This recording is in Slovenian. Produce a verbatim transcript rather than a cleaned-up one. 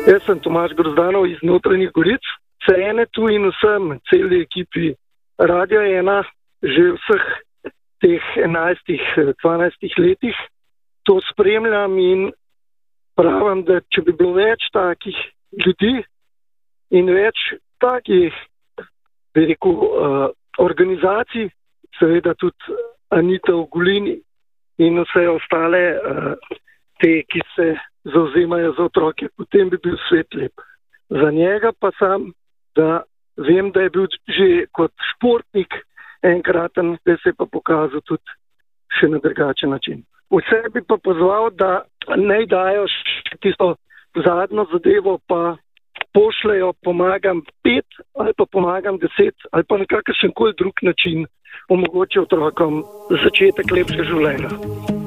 Jaz sem Tomaž Grozdanov iz Notranjih Goric. Se ene tu in vsem, celi ekipi Radia ena, že vseh teh enajstih, dvanajstih letih to spremljam in pravim, da če bi bilo več takih ljudi in več takih, bi rekel, uh, organizacij, seveda tudi Anita Ogulin in vse ostale uh, te, ki se zauzemajo za otroke, potem bi bil svet lep. Za njega pa sam, da vem, da je bil že kot športnik enkraten, da se je pa pokazal tudi še na drugačen način. Vse bi pa pozval, da ne dajo še tisto zadnjo zadevo, pa pošljajo, pomagam pet ali pa pomagam deset ali pa na kakršen koli drug način omogočijo otrokom začetek lepšega življenja.